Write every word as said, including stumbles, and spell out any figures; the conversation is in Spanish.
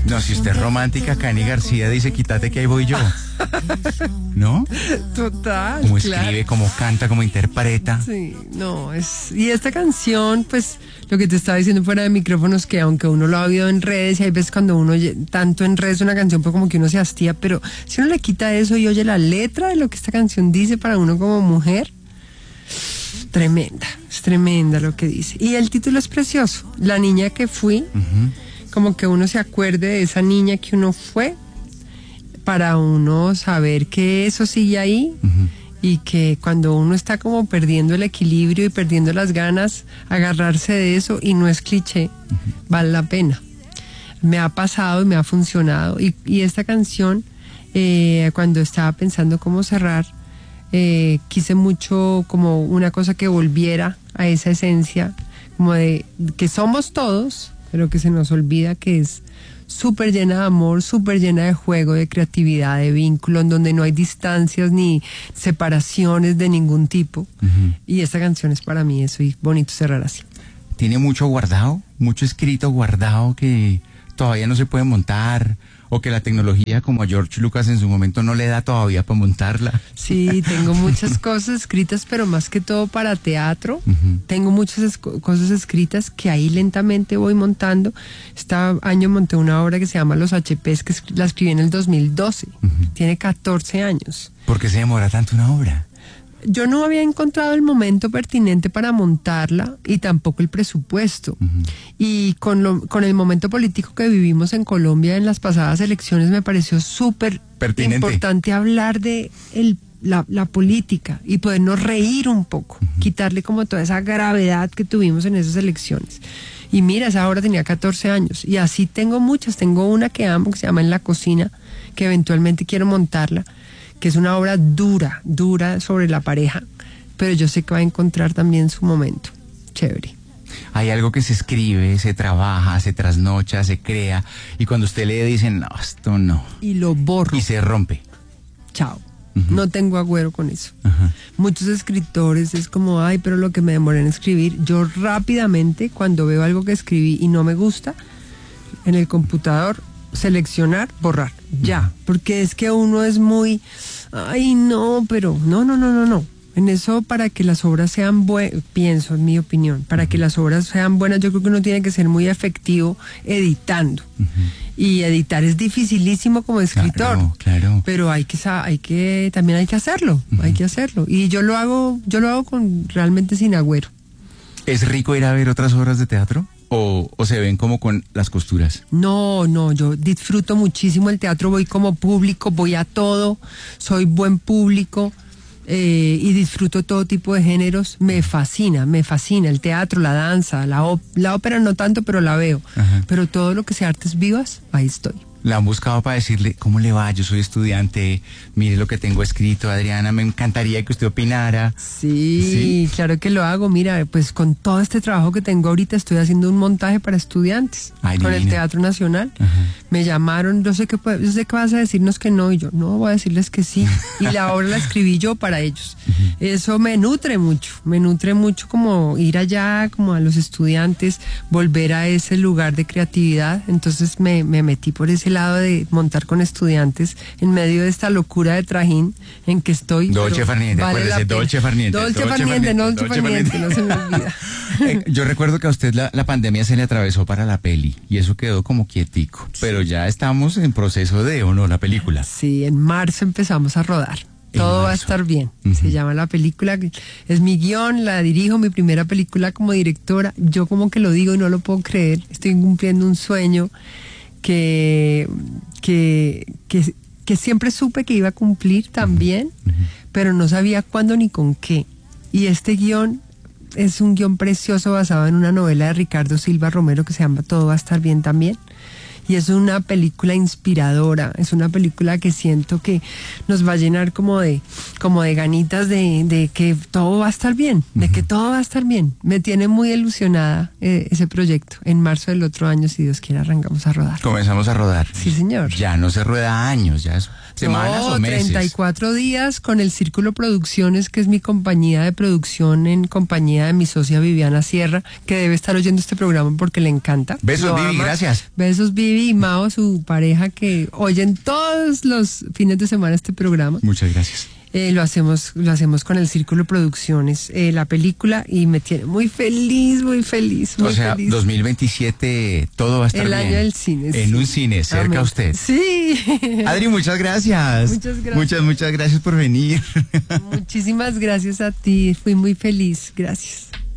No, si usted es romántica, Cani García dice, quítate que ahí voy yo. ¿No? Total. Cómo claro. escribe, cómo canta, cómo interpreta. Sí, no, es... Y esta canción, pues, lo que te estaba diciendo fuera de micrófonos, que aunque uno lo ha oído en redes, y hay veces cuando uno oye tanto en redes una canción, pues como que uno se hastía, pero si uno le quita eso y oye la letra de lo que esta canción dice para uno como mujer, tremenda, es tremenda lo que dice. Y el título es precioso, La niña que fui, uh-huh. como que uno se acuerde de esa niña que uno fue, para uno saber que eso sigue ahí, uh-huh. y que cuando uno está como perdiendo el equilibrio y perdiendo las ganas, agarrarse de eso, y no es cliché, uh-huh. vale la pena. Me ha pasado y me ha funcionado, y, y esta canción, eh, cuando estaba pensando cómo cerrar, Eh, quise mucho como una cosa que volviera a esa esencia, como de que somos todos, pero que se nos olvida que es súper llena de amor, súper llena de juego, de creatividad, de vínculo, en donde no hay distancias ni separaciones de ningún tipo. Uh-huh. Y esta canción es para mí eso, y bonito cerrar así. ¿Tiene mucho guardado, mucho escrito guardado que todavía no se puede montar? ¿O que la tecnología, como a George Lucas en su momento, no le da todavía para montarla? Sí, tengo muchas cosas escritas, pero más que todo para teatro. Uh-huh. Tengo muchas es- cosas escritas que ahí lentamente voy montando. Este año monté una obra que se llama Los H Pes, que la escribí en el dos mil doce. Uh-huh. Tiene catorce años. ¿Por qué se demora tanto una obra? Yo no había encontrado el momento pertinente para montarla y tampoco el presupuesto. Uh-huh. Y con, lo, con el momento político que vivimos en Colombia en las pasadas elecciones, me pareció súper importante hablar de el, la, la política y podernos reír un poco, uh-huh. quitarle como toda esa gravedad que tuvimos en esas elecciones. Y mira, esa obra tenía catorce años, y así tengo muchas. Tengo una que amo, que se llama En la cocina, que eventualmente quiero montarla, que es una obra dura, dura sobre la pareja, pero yo sé que va a encontrar también su momento. Chévere. Hay algo que se escribe, se trabaja, se trasnocha, se crea, y cuando usted lee dicen, no, esto no. Y lo borro. Y se rompe. Chao. Uh-huh. No tengo agüero con eso. Uh-huh. Muchos escritores es como, ay, pero lo que me demoré en escribir. Yo rápidamente, cuando veo algo que escribí y no me gusta, en el computador, seleccionar, borrar, ya, porque es que uno es muy, ay no, pero no, no, no, no, no, en eso para que las obras sean buenas, pienso en mi opinión, para que las obras sean buenas yo creo que uno tiene que ser muy efectivo editando, uh-huh. y editar es dificilísimo como escritor, claro, claro. pero hay que, hay que, también hay que hacerlo, uh-huh. hay que hacerlo, y yo lo hago, yo lo hago con realmente sin agüero. ¿Es rico ir a ver otras obras de teatro? O, ¿O se ven como con las costuras? No, no, yo disfruto muchísimo el teatro, voy como público, voy a todo, soy buen público, eh, y disfruto todo tipo de géneros, me fascina, me fascina el teatro, la danza, la, op- la ópera no tanto, pero la veo, ajá. Pero todo lo que sea artes vivas, ahí estoy. La han buscado para decirle, ¿cómo le va? Yo soy estudiante, mire lo que tengo escrito, Adriana, me encantaría que usted opinara. Sí, sí, claro que lo hago. Mira, pues con todo este trabajo que tengo ahorita estoy haciendo un montaje para estudiantes. Ay, con divina. El Teatro Nacional. Ajá. Me llamaron, yo sé que yo sé que vas a decirnos que no, y yo no, voy a decirles que sí. Y la obra la escribí yo para ellos. Uh-huh. Eso me nutre mucho, me nutre mucho como ir allá, como a los estudiantes, volver a ese lugar de creatividad. Entonces me, me metí por ese lado de montar con estudiantes en medio de esta locura de trajín en que estoy. Dolce Farniente, vale acuérdese, Dolce Farniente. Dolce Farniente, no Dolce Farniente, no se me olvida. Eh, yo recuerdo que a usted la, la pandemia se le atravesó para la peli y eso quedó como quietico, sí. Pero ya estamos en proceso de, ¿o no, la película? Sí, en marzo empezamos a rodar. Todo va a estar bien. Uh-huh. Se llama la película, es mi guión, la dirijo, mi primera película como directora. Yo como que lo digo y no lo puedo creer. Estoy cumpliendo un sueño que, que, que, que siempre supe que iba a cumplir también, uh-huh. pero no sabía cuándo ni con qué. Y este guión es un guión precioso basado en una novela de Ricardo Silva Romero que se llama Todo va a estar bien también. Y es una película inspiradora, es una película que siento que nos va a llenar como de, como de ganitas de, de que todo va a estar bien, de uh-huh. que todo va a estar bien. Me tiene muy ilusionada eh, ese proyecto. En marzo del otro año, si Dios quiere, arrancamos a rodar. Comenzamos a rodar. Sí, señor. Ya no se rueda años, ya es semanas no, o meses. treinta y cuatro días con el Círculo Producciones, que es mi compañía de producción en compañía de mi socia Viviana Sierra, que debe estar oyendo este programa porque le encanta. Besos, Vivi, gracias. Besos, Vivi. Vivi y Mao, su pareja, que oyen todos los fines de semana este programa. Muchas gracias. Eh, lo hacemos lo hacemos con el Círculo Producciones, eh, la película, y me tiene muy feliz, muy feliz, muy O sea, feliz. dos mil veintisiete todo va a estar El bien. año del cine. En sí. un cine, cerca Amén. a usted. Sí. Adri, muchas gracias. Muchas gracias. Muchas, muchas gracias por venir. Muchísimas gracias a ti, fui muy feliz, gracias.